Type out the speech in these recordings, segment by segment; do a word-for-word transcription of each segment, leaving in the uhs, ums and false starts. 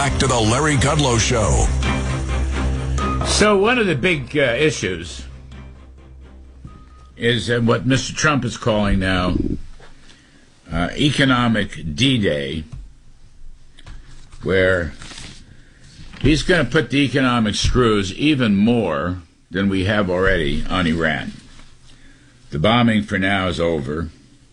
back to the Larry Kudlow Show. So one of the big uh, issues is uh, what Mister Trump is calling now uh, economic D-Day, where he's going to put the economic screws even more than we have already on Iran. The bombing for now is over,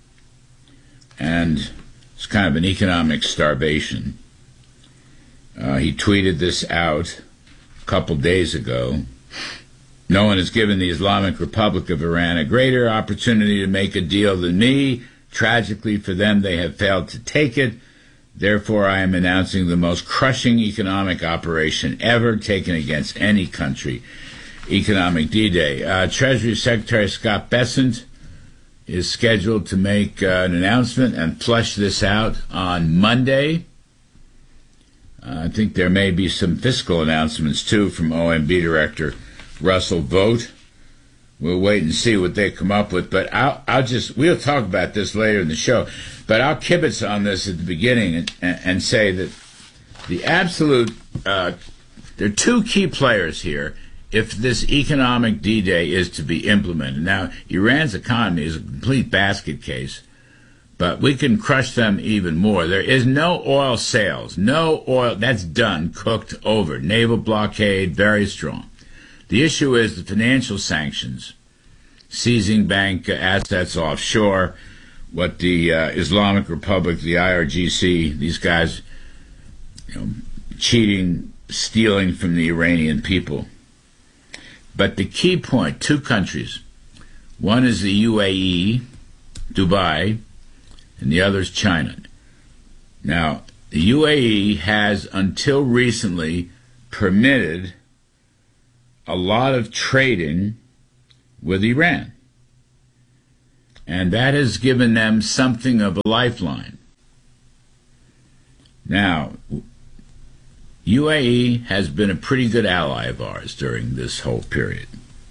and it's kind of an economic starvation. Uh, he tweeted this out a couple days ago. No one has given the Islamic Republic of Iran a greater opportunity to make a deal than me. Tragically for them, they have failed to take it. Therefore, I am announcing the most crushing economic operation ever taken against any country. Economic D-Day. Uh, Treasury Secretary Scott Bessent is scheduled to make uh, an announcement and flush this out on Monday. Uh, I think there may be some fiscal announcements, too, from O M B Director Russell Vought. We'll wait and see what they come up with, but I'll, I'll just, we'll talk about this later in the show, but I'll kibitz on this at the beginning and, and, and say that the absolute, uh, there are two key players here if this economic D-Day is to be implemented. Now, Iran's economy is a complete basket case, but we can crush them even more. There is no oil sales, no oil, that's done, cooked, over. Naval blockade, very strong. The issue is the financial sanctions, seizing bank assets offshore, what the uh, Islamic Republic, the I R G C, these guys, you know, cheating, stealing from the Iranian people. But the key point, two countries. One is the U A E, Dubai, and the other is China. Now, the U A E has, until recently, permitted a lot of trading with Iran. And that has given them something of a lifeline. Now, U A E has been a pretty good ally of ours during this whole period.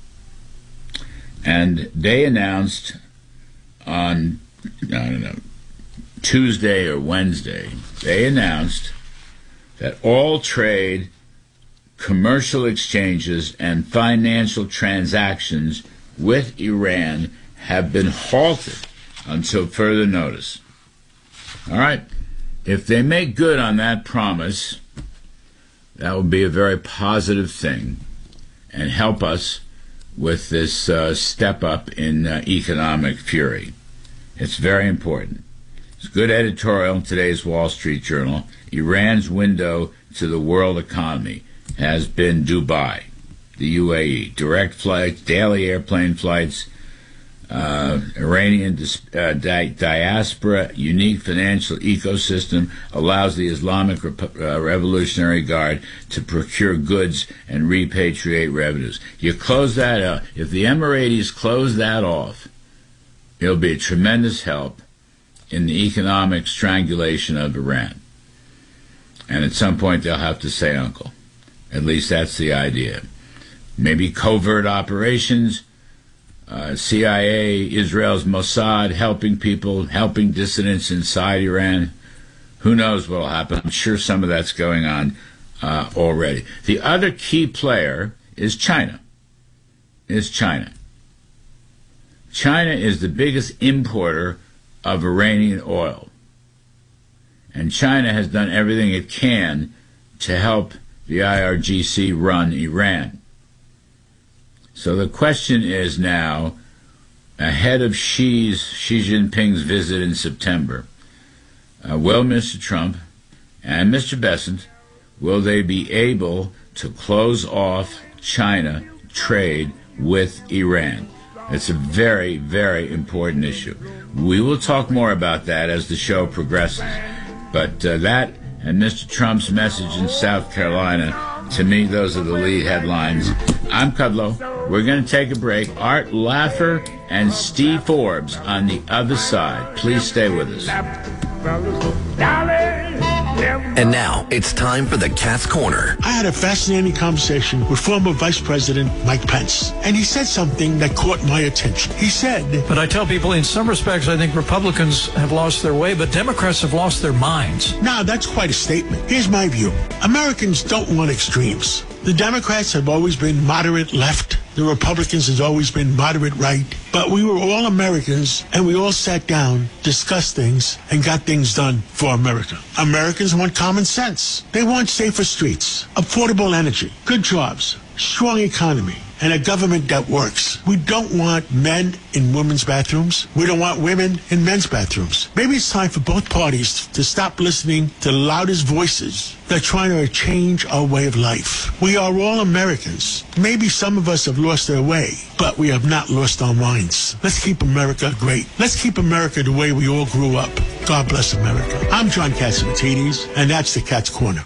And they announced on, I don't know, Tuesday or Wednesday, they announced that all trade, commercial exchanges, and financial transactions with Iran have been halted until further notice. All right, if they make good on that promise, that will be a very positive thing and help us with this uh, step up in uh, economic fury. It's very important. It's a good editorial in today's Wall Street Journal. Iran's window to the world economy has been Dubai, the U A E. Direct flights, daily airplane flights, uh, Iranian dis- uh, di- diaspora, unique financial ecosystem allows the Islamic Rep- uh, Revolutionary Guard to procure goods and repatriate revenues. You close that out. If the Emiratis close that off, it'll be a tremendous help in the economic strangulation of Iran. And at some point they'll have to say uncle. At least that's the idea. Maybe covert operations, uh, C I A, Israel's Mossad, helping people, helping dissidents inside Iran. Who knows what will happen? I'm sure some of that's going on uh, already. The other key player is China. Is China. China is the biggest importer of Iranian oil. And China has done everything it can to help the I R G C run Iran. So the question is now, ahead of Xi's, Xi Jinping's visit in September, uh, will Mister Trump and Mister Bessent, will they be able to close off China trade with Iran? It's a very, very important issue. We will talk more about that as the show progresses. But uh, that and Mister Trump's message in South Carolina, to me, those are the lead headlines. I'm Kudlow. We're going to take a break. Art Laffer and Steve Forbes on the other side. Please stay with us. And now it's time for the Cat's Corner. I had a fascinating conversation with former Vice President Mike Pence, and he said something that caught my attention. He said, But I tell people in some respects, I think Republicans have lost their way, but Democrats have lost their minds. now that's quite a statement. Here's my view. Americans don't want extremes. The Democrats have always been moderate left. The Republicans has always been moderate right. But we were all Americans, and we all sat down, discussed things, and got things done for America. Americans want common sense. They want safer streets, affordable energy, good jobs, strong economy, and a government that works. We don't want men in women's bathrooms. We don't want women in men's bathrooms. Maybe it's time for both parties to stop listening to the loudest voices that are trying to change our way of life. We are all Americans. Maybe some of us have lost their way, but we have not lost our minds. Let's keep America great. Let's keep America the way we all grew up. God bless America. I'm John Catsimatidis, and that's the Cat's Corner.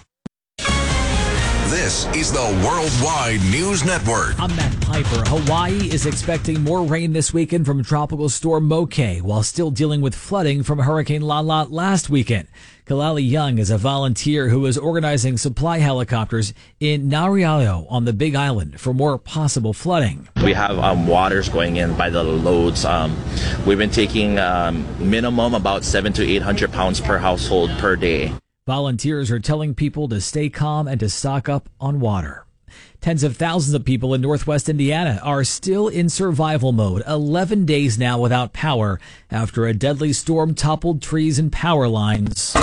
This is the Worldwide News Network. I'm Matt Piper. Hawaii is expecting more rain this weekend from Tropical Storm Moke, while still dealing with flooding from Hurricane Lala last weekend. Kalali Young is a volunteer who is organizing supply helicopters in Nariao on the Big Island for more possible flooding. We have um, waters going in by the loads. Um, we've been taking um, minimum about seven to eight hundred pounds per household per day. Volunteers are telling people to stay calm and to stock up on water. Tens of thousands of people in northwest Indiana are still in survival mode, eleven days now without power after a deadly storm toppled trees and power lines.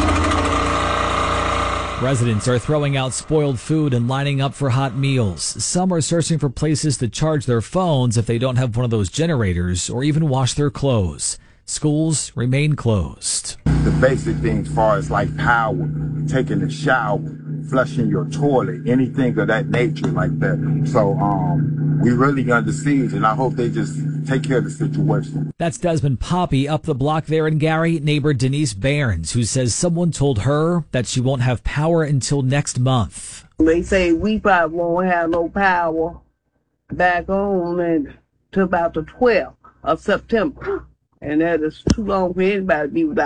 Residents are throwing out spoiled food and lining up for hot meals. Some are searching for places to charge their phones if they don't have one of those generators, or even wash their clothes. Schools remain closed. The basic things as far as like power, taking a shower, flushing your toilet, anything of that nature like that. So um, we really under siege, and I hope they just take care of the situation. That's Desmond Poppy up the block there in Gary, neighbor Denise Barnes, who says someone told her that she won't have power until next month. They say we probably won't have no power back on until about the twelfth of September. And that is too long for anybody to be without